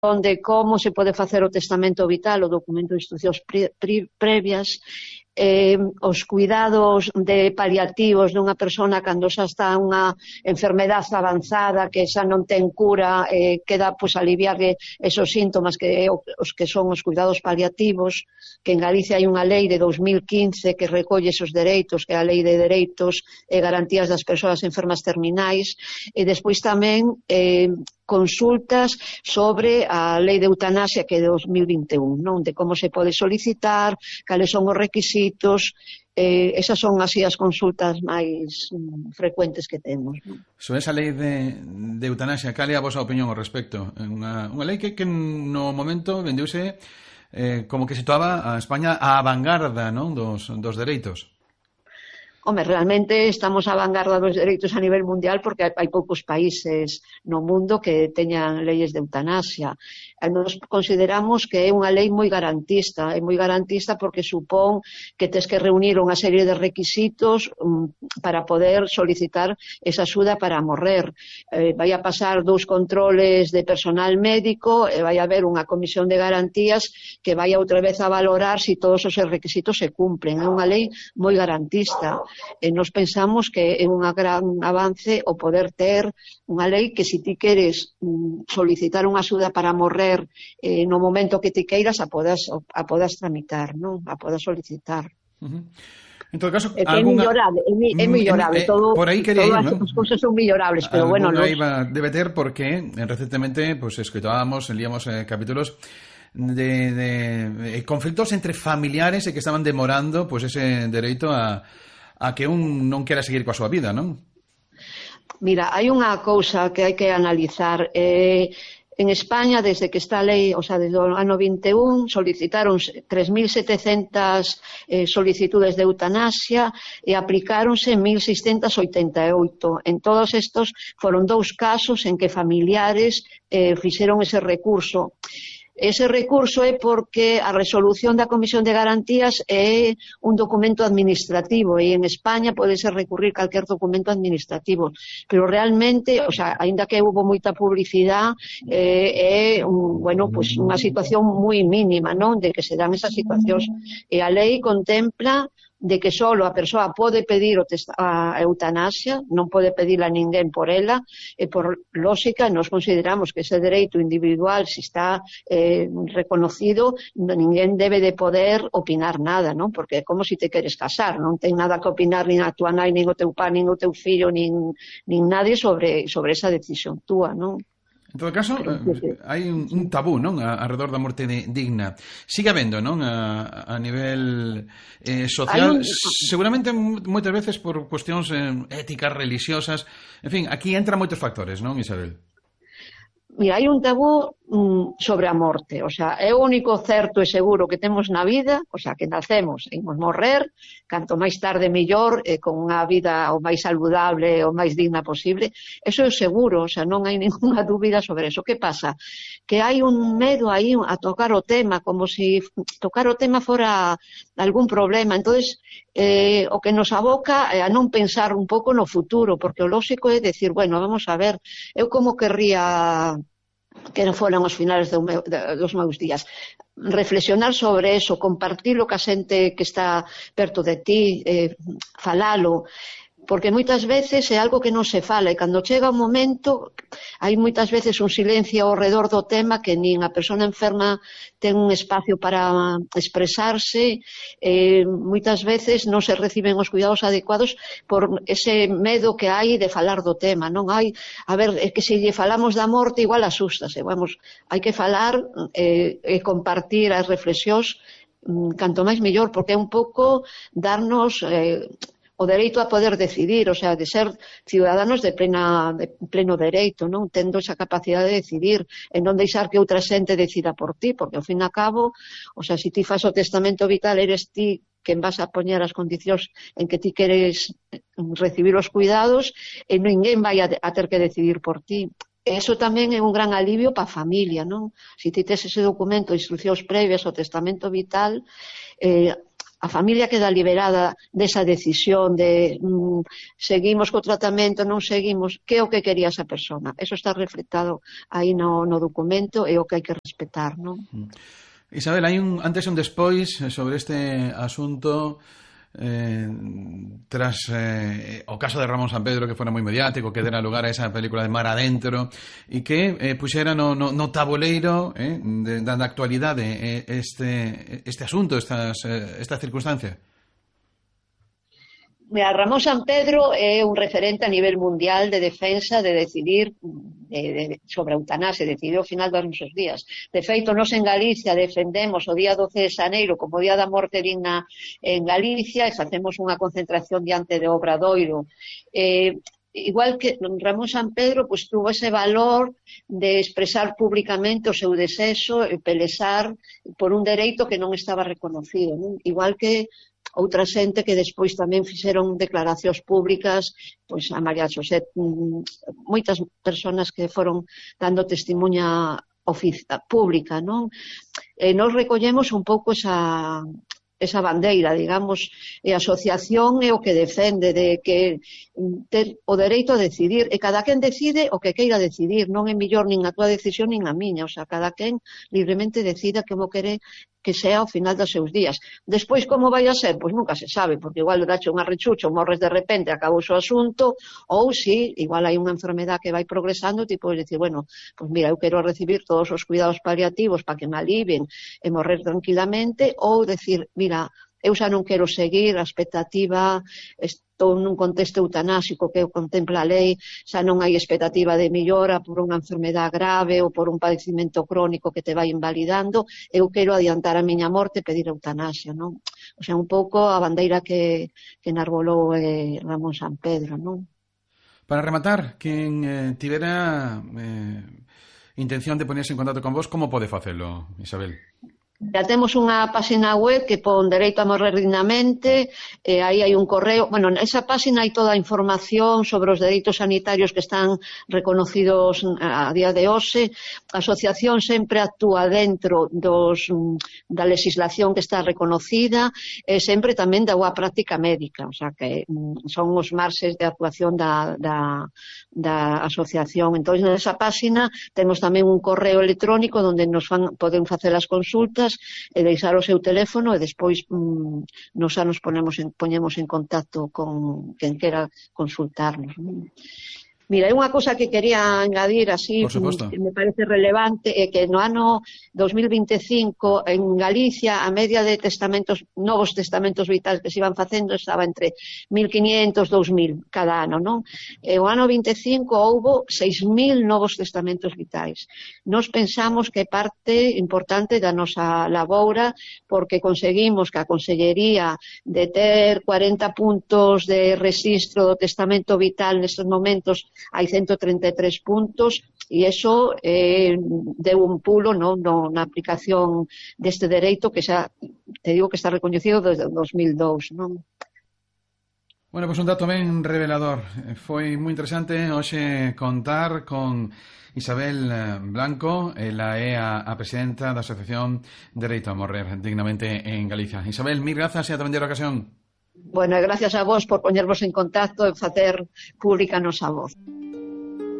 de como se pode facer o testamento vital, o documento de instruccións previas, os cuidados de paliativos dunha persona cando xa está unha enfermedade avanzada que xa non ten cura, queda pois aliviarle esos síntomas que os que son os cuidados paliativos, que en Galicia hai unha lei de 2015 que recolle esos dereitos, que é a Lei de Dereitos e Garantías das Persoas Enfermas Terminais, e despois tamén consultas sobre a Lei de Eutanasia que é de 2021, non? De como se pode solicitar, cales son os requisitos, esas son así as consultas máis frecuentes que temos, non? Sobre esa lei de eutanasia, cal é a vosa opinión ao respecto? Unha lei que no momento vendeuse como que situaba a España á vanguarda, non? dos dereitos. Home, realmente estamos á vanguarda dos dereitos a nivel mundial porque hai poucos países no mundo que teñan leyes de eutanasia. Nos consideramos que é unha lei moi garantista, porque supón que tes que reunir unha serie de requisitos para poder solicitar esa axuda para morrer. Vai a pasar 2 controles de personal médico e vai a haber unha comisión de garantías que vai outra vez a valorar se todos os requisitos se cumplen. É unha lei moi garantista. E nos pensamos que é un gran avance o poder ter unha lei que se ti queres solicitar unha axuda para morrer no momento que ti queiras a podas tramitar, non? A podas solicitar. En todo caso, é mellorable, por aí quería ir, as cousas son mellorables, pero bueno, debe ter porque recentemente pues escoitábamos, líamos capítulos de conflictos entre familiares e que estaban demorando pues ese dereito a que un non quera seguir coa súa vida, non? Mira, hai unha cousa que hai que analizar. En España, desde que está a lei, o sea, desde o ano 21, solicitaron 3.700 solicitudes de eutanasia e aplicáronse 1.688. En todos estos foron 2 casos en que familiares fixeron ese recurso. Ese recurso é porque a resolución da Comisión de Garantías é un documento administrativo e en España podese recurrir calquer documento administrativo, pero realmente, o sea, aínda que houve moita publicidade, é unha situación moi mínima, non? De que se dan esas situacións. E a lei contempla de que só a persoa pode pedir a eutanasia, non pode pedila a ninguén por ela, e por lógica nos consideramos que ese dereito individual, se está reconocido, ninguén debe de poder opinar nada, non? Porque é como se te queres casar, non ten nada que opinar nin a tua nai, nin o teu pai, nin o teu fillo, nin nadie sobre esa decisión túa, non? En todo caso, hai un tabú, non? Alrededor da morte digna. Sigue habendo, non? A nivel social, seguramente moitas veces por cuestións éticas, religiosas. En fin, aquí entran moitos factores, non, Isabel? Mira, hai un tabú sobre a morte, o sea, é o único certo e seguro que temos na vida, o sea, que nacemos e imos morrer, canto máis tarde mellor, con unha vida o máis saludable, o máis digna posible, eso é seguro, o sea, non hai ninguna dúbida sobre eso. Que pasa? Que hai un medo aí a tocar o tema, como se tocar o tema fora algún problema, entonces o que nos aboca é a non pensar un pouco no futuro, porque o lógico é decir, bueno, vamos a ver, eu como querría que non foran os finales dos meus días. Reflexionar sobre eso, compartilo ca xente que está perto de ti, falalo, porque moitas veces é algo que non se fala e cando chega o momento hai moitas veces un silencio ao redor do tema que nin a persona enferma ten un espacio para expresarse, moitas veces non se reciben os cuidados adecuados por ese medo que hai de falar do tema, non hai, a ver, é que se lle falamos da morte igual asústase, vamos, hai que falar e compartir as reflexións canto máis mellor, porque é un pouco darnos o dereito a poder decidir, o sea, de ser ciudadanos de pleno dereito, non? Tendo esa capacidade de decidir e non deixar que outra xente decida por ti, porque ao fin e a cabo, o sea, se ti fas o testamento vital, eres ti quen vas a poñer as condicións en que ti queres recibir os cuidados e ninguén vai a ter que decidir por ti. Eso tamén é un gran alivio para a familia, non? Se ti tes ese documento de instruccións previas ao testamento vital, a familia queda liberada desa decisión de seguimos co tratamento, non seguimos, que é o que quería esa persona. Eso está reflectado aí no documento e o que hai que respetar, non? Isabel, hai un antes e un despois sobre este asunto tras o caso de Ramón Sampedro, que fora moi mediático, que dera lugar a esa película de Mar Adentro e que puxera no tabuleiro da actualidade este asunto, esta circunstancia. Mira, Ramón Sampedro é un referente a nivel mundial de defensa de decidir sobre a eutanasia, decidiu ao final dos nosos días. De feito, nós en Galicia defendemos o día 12 de xaneiro como Día da Morte Digna en Galicia e facemos unha concentración diante de Obradoiro. Igual que Ramón Sampedro, pues, tuvo ese valor de expresar públicamente o seu desexo e pelexar por un dereito que non estaba reconocido, non? Igual que outra xente que despois tamén fixeron declaracións públicas, pois a María Xosé, moitas persoas que foron dando testimonha pública, non? E nos recollemos un pouco esa bandeira, digamos, e a asociación é o que defende de que ter o dereito a decidir, e cada quen decide o que queira decidir, non é mellor nin a túa decisión nin a miña, o sea, cada quen libremente decida como quere que sea ao final dos seus días. Despois, como vai a ser? Pois nunca se sabe, porque igual dache unha rechucha ou morres de repente, acabou o asunto, ou si, igual hai unha enfermedad que vai progresando, tipo, dicir, bueno, pois mira, eu quero recibir todos os cuidados paliativos para que me alivien e morrer tranquilamente, ou decir, mira, eu xa non quero seguir a expectativa, estou nun contexto eutanásico que contempla a lei, xa non hai expectativa de millora por unha enfermedad grave ou por un padecimento crónico que te vai invalidando, eu quero adiantar a miña morte e pedir eutanasia, non? O sea, un pouco a bandeira que enarbolou Ramón Sampedro, non? Para rematar, quen tivera intención de ponerse en contacto con vos, como pode facelo, Isabel? Ya temos unha página web que pon Dereito a Morrer Dignamente, aí hai un correo, bueno, nesa página hai toda a información sobre os dereitos sanitarios que están reconocidos a día de hoxe. A asociación sempre actúa dentro da legislación que está reconocida e sempre tamén da boa práctica médica, o sea que son os marxes de actuación da asociación. Entón, nesa página temos tamén un correo electrónico onde poden facer as consultas e deixar o seu teléfono e despois nos xa nos poñemos en contacto con quen quera consultarnos. Mira, hai unha cousa que quería engadir así, que me parece relevante, é que no ano 2025 en Galicia a media de novos testamentos vitais que se iban facendo estaba entre 1.500 e 2.000 cada ano, non? E o ano 25 houbo 6.000 novos testamentos vitais. Nos pensamos que parte importante da nosa laboura, porque conseguimos que a Consellería de ter 40 puntos de rexistro do testamento vital nestes momentos hai 133 puntos e iso deu un pulo na aplicación deste dereito que xa te digo que está recoñecido desde 2002, non? Bueno, pois un dato ben revelador. Foi moi interesante hoxe contar con Isabel Blanco, ela é a presidenta da Asociación Dereito a Morrer Dignamente en Galicia. Isabel, mil grazas e ata vendera ocasión. Bueno, e gracias a vos por poñervos en contacto e facer pública a nosa voz.